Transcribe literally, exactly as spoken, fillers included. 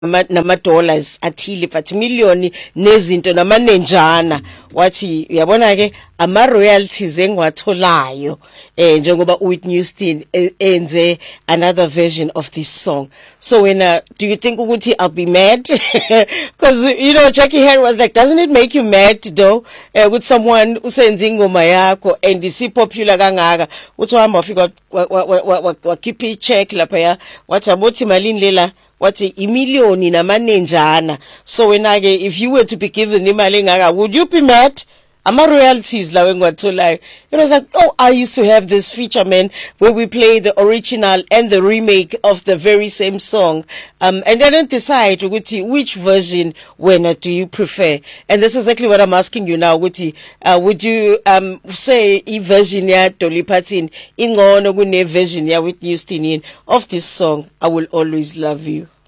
nama dollars athile but million nezinto namanenjana wathi uyabona ke ama royalties engwatholayo eh njengoba Whitney Houston enze another version of this song. So when uh, do you think ukuthi I'll be mad? Because you know Jackie Harry was like, doesn't it make you mad though uh, with someone usenza ingoma yakho and isi popular kangaka uthi uhamba ufika wakhipha icheck lapha ya wathi abothi malini lela what's a million namanenjana. So when I if you were to be given imali engaka, would you be mad? Ama royalties la wengwatholai. It was like, oh, I used to have this feature, man, where we play the original and the remake of the very same song. Um, and then decide Guti, which version when do you prefer? And that's exactly what I'm asking you now, Guti. Uh, would you um say I version ya Dolly Parton ingono kune version ya Whitney Houston of this song, I Will Always Love You?